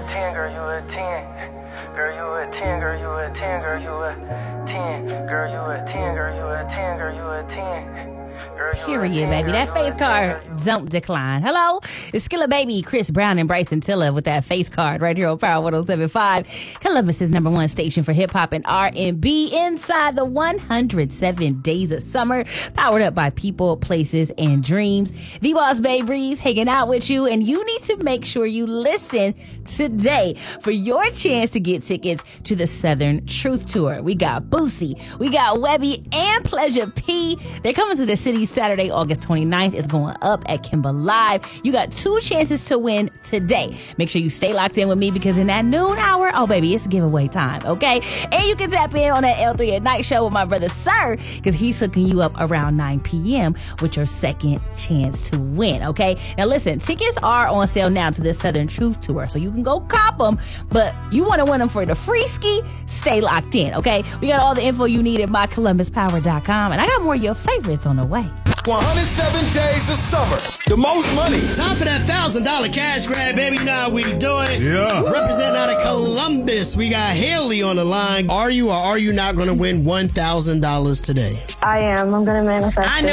10, girl, you a 10. Girl, you a 10, girl, you a 10, girl, you a 10. Girl, you a 10, girl, you a 10, girl, you a 10. Period, baby. That face card don't decline. Hello, it's Skilla Baby, Chris Brown, and Bryson Tiller with that face card right here on Power 107.5, Columbus's #1 station for hip hop and R&B. Inside the 107 days of summer, powered up by people, places, and dreams. The Boss Babe Breeze hanging out with you, and you need to make sure you listen today for your chance to get tickets to the Southern Truth Tour. We got Boosie, we got Webby, and Pleasure P. They're coming to the city Saturday, August 29th. It's going up at Kimba Live. You got 2 chances to win today. Make sure you stay locked in with me because in that noon hour, oh baby, it's giveaway time, okay? And you can tap in on that L3 at Night show with my brother Sir, because he's hooking you up around 9 p.m. with your second chance to win, okay? Now listen, tickets are on sale now to the Southern Truth Tour, so you can go cop them, but you want to win them for the free ski? Stay locked in, okay? We got all the info you need at mycolumbuspower.com, and I got more of your favorites on the way. 107 days of summer. The most money. Time for that $1,000 cash grab, baby. You know how we do it. Yeah. Representing out of Columbus, we got Haley on the line. Are you or are you not going to win $1,000 today? I am. I'm going to manifest it.